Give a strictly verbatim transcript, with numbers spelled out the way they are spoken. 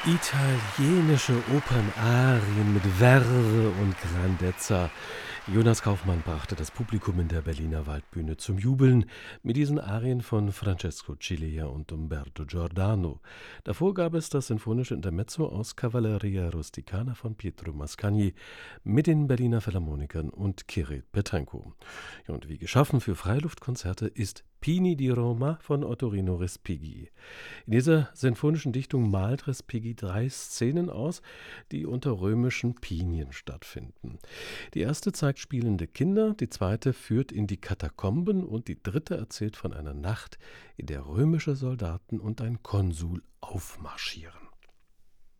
Italienische Opernarien mit Verve und Grandezza. Jonas Kaufmann brachte das Publikum in der Berliner Waldbühne zum Jubeln mit diesen Arien von Francesco Cilea und Umberto Giordano. Davor gab es das sinfonische Intermezzo aus Cavalleria Rusticana von Pietro Mascagni mit den Berliner Philharmonikern und Kirill Petrenko. Ja, und wie geschaffen für Freiluftkonzerte ist Pini di Roma von Ottorino Respighi. In dieser sinfonischen Dichtung malt Respighi drei Szenen aus, die unter römischen Pinien stattfinden. Die erste zeigt spielende Kinder, die zweite führt in die Katakomben und die dritte erzählt von einer Nacht, in der römische Soldaten und ein Konsul aufmarschieren.